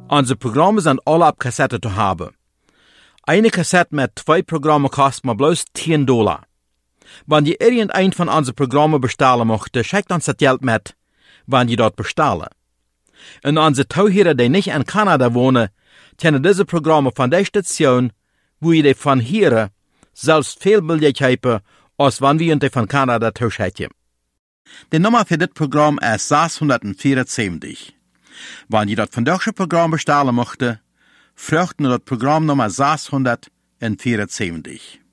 Unsere Programme sind alle auf Kassette zu haben. Eine Kassette mit 2 Programmen kostet mir bloß $10. Wenn ihr irgendein von unseren Programmen bestellen möchte, schickt uns das Geld mit, wenn ihr dort bestellen. Und unsere Zuhörer, die nicht in Kanada wohnen, können diese Programme von der Station, wo ihr die von hier, selbst viel billiger haben, als wenn wir die von Kanada zuschicken. Die Nummer für das Programm ist 674. Wenn ihr das von deutschen Programm bestellen möchte, fragt nur das Programmnummer 674.